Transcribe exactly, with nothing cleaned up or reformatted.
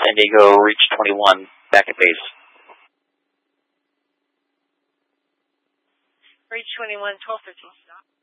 San Diego, reach twenty-one, back at base. Reach twenty-one, twelve fifteen.